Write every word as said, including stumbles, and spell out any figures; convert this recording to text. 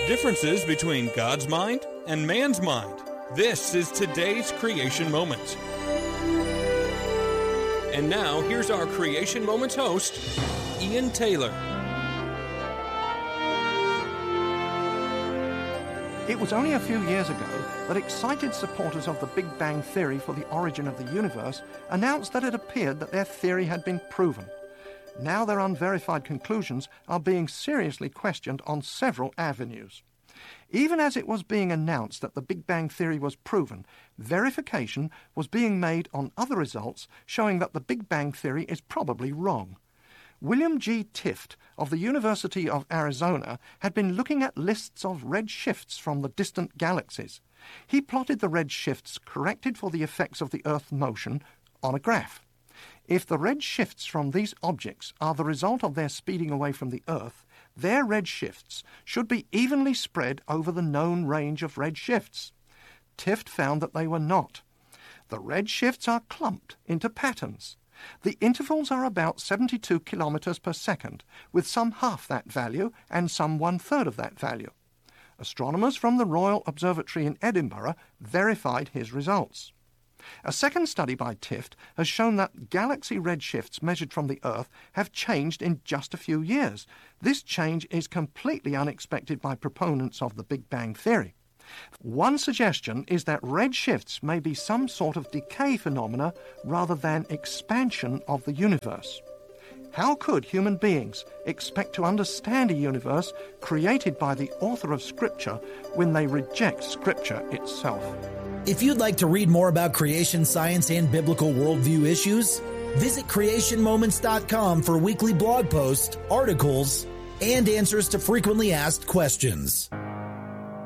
Differences between God's mind and man's mind. This is today's Creation Moments. And now, here's our Creation Moments host, Ian Taylor. It was only a few years ago that excited supporters of the Big Bang Theory for the origin of the universe announced that it appeared that their theory had been proven. Now their unverified conclusions are being seriously questioned on several avenues. Even as it was being announced that the Big Bang Theory was proven, verification was being made on other results showing that the Big Bang Theory is probably wrong. William G. Tift of the University of Arizona had been looking at lists of red shifts from the distant galaxies. He plotted the red shifts corrected for the effects of the Earth's motion on a graph. If the red shifts from these objects are the result of their speeding away from the Earth, their red shifts should be evenly spread over the known range of red shifts. Tift found that they were not. The red shifts are clumped into patterns. The intervals are about seventy-two kilometers per second, with some half that value and some one-third of that value. Astronomers from the Royal Observatory in Edinburgh verified his results. A second study by Tift has shown that galaxy redshifts measured from the Earth have changed in just a few years. This change is completely unexpected by proponents of the Big Bang Theory. One suggestion is that redshifts may be some sort of decay phenomena rather than expansion of the universe. How could human beings expect to understand a universe created by the author of Scripture when they reject Scripture itself? If you'd like to read more about creation science and biblical worldview issues, visit creation moments dot com for weekly blog posts, articles, and answers to frequently asked questions.